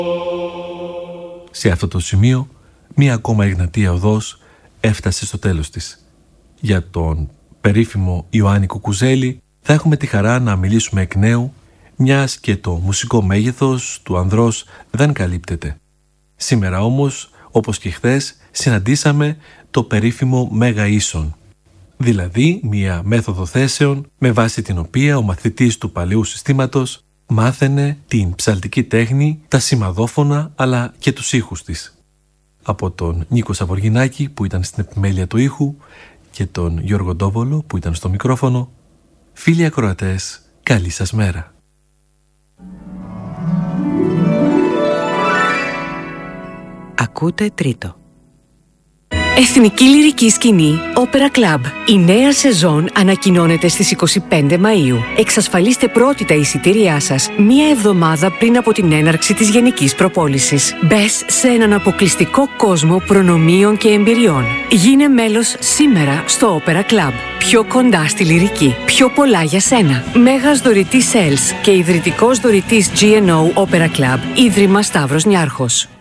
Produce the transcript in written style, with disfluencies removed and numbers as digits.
Σε αυτό το σημείο, μία ακόμα Εγνατία οδός έφτασε στο τέλος της. Για τον περίφημο Ιωάννη Κουκουζέλη θα έχουμε τη χαρά να μιλήσουμε εκ νέου, μιας και το μουσικό μέγεθος του ανδρός δεν καλύπτεται. Σήμερα όμως, όπως και χθες, συναντήσαμε το περίφημο Μέγα Ίσον, δηλαδή μία μέθοδο θέσεων με βάση την οποία ο μαθητής του παλαιού συστήματος μάθαινε την ψαλτική τέχνη, τα σημαδόφωνα αλλά και τους ήχους της. Από τον Νίκο Σαβοργινάκη που ήταν στην επιμέλεια του ήχου και τον Γιώργο Ντόβολο που ήταν στο μικρόφωνο, φίλοι ακροατές, καλή σας μέρα. Ακούτε τρίτο. Εθνική Λυρική Σκηνή Opera Club. Η νέα σεζόν ανακοινώνεται στις 25 Μαΐου. Εξασφαλίστε πρώτη τα εισιτήριά σας μία εβδομάδα πριν από την έναρξη της γενικής προπόλησης. Μπες σε έναν αποκλειστικό κόσμο προνομίων και εμπειριών. Γίνε μέλος σήμερα στο Opera Club. Πιο κοντά στη λυρική. Πιο πολλά για σένα. Μέγας δωρητής Sales και ιδρυτικός δωρητής GNO Opera Club. Ίδρυμα Σταύρος Νιάρχος.